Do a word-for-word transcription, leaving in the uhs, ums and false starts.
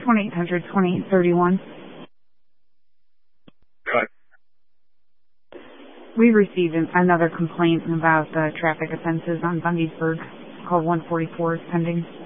twenty-eight hundred, twenty-eight thirty-one. Cut. We received an, another complaint about uh, traffic offenses on Bungysburg. Call one forty-four is pending.